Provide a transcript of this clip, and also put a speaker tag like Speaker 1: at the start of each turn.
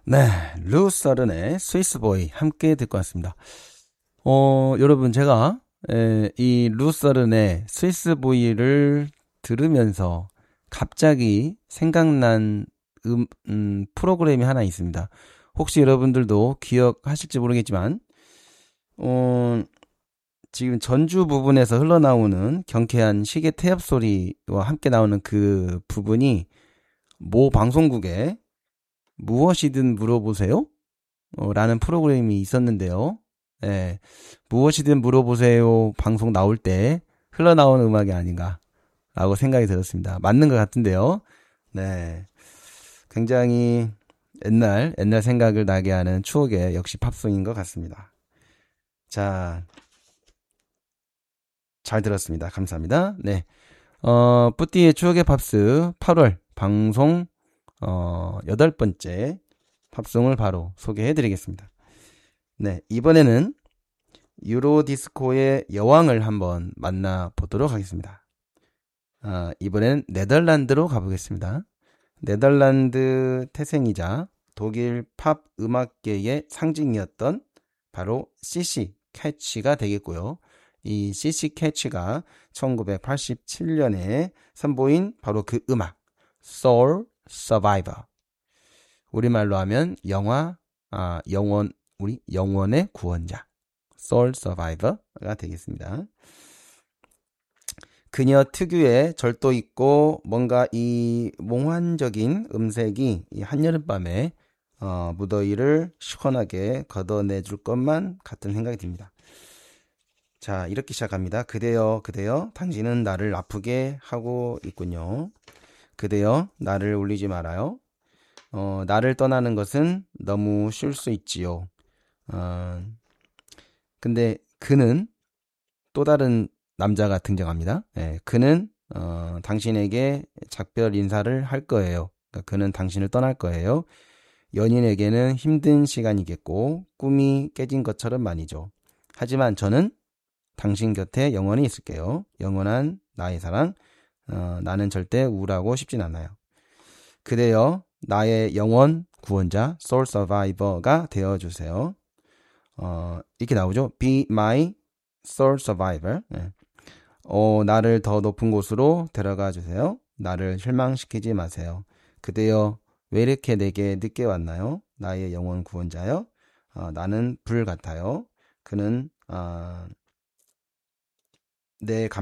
Speaker 1: 네, 루서른의 스위스보이 함께 듣고 왔습니다. 여러분 제가 이 루서른의 스위스보이를 들으면서 갑자기 생각난 프로그램이 하나 있습니다. 혹시 여러분들도 기억하실지 모르겠지만 지금 전주 부분에서 흘러나오는 경쾌한 시계 태엽 소리와 함께 나오는 그 부분이 모 방송국에 무엇이든 물어보세요? 라는 프로그램이 있었는데요. 예, 무엇이든 물어보세요 방송 나올 때 흘러나오는 음악이 아닌가 라고 생각이 들었습니다. 맞는 것 같은데요. 네, 굉장히 옛날 생각을 나게 하는 추억의 역시 팝송인 것 같습니다. 자, 잘 들었습니다. 감사합니다. 네, 뿌띠의 추억의 팝스 8월 방송 8번째 팝송을 바로 소개해 드리겠습니다. 네, 이번에는 유로디스코의 여왕을 한번 만나보도록 하겠습니다. 이번엔 네덜란드로 가보겠습니다. 네덜란드 태생이자 독일 팝 음악계의 상징이었던 바로 CC 캐치가 되겠고요. 이 CC 캐치가 1987년에 선보인 바로 그 음악 Soul Survivor, 우리말로 하면 우리 영혼의 구원자 Soul Survivor가 되겠습니다. 그녀 특유의 절도 있고 뭔가 이 몽환적인 음색이 이 한여름밤에 무더위를 시원하게 걷어내줄 것만 같은 생각이 듭니다. 자, 이렇게 시작합니다. 그대여 그대여 당신은 나를 아프게 하고 있군요. 그대여 나를 울리지 말아요. 나를 떠나는 것은 너무 쉬울 수 있지요. 근데 그는 또 다른 남자가 등장합니다. 예, 그는 당신에게 작별 인사를 할 거예요. 그러니까 그는 당신을 떠날 거예요. 연인에게는 힘든 시간이겠고 꿈이 깨진 것처럼 말이죠. 하지만 저는 당신 곁에 영원히 있을게요. 영원한 나의 사랑. 나는 절대 우울하고 싶진 않아요. 그대여 나의 영원 구원자 Soul Survivor가 되어주세요. 이렇게 나오죠. Be my Soul Survivor. 네. 나를 더 높은 곳으로 데려가 주세요. 나를 실망시키지 마세요. 그대여 왜 이렇게 내게 늦게 왔나요? 나의 영원 구원자요. 나는 불 같아요. 그는 내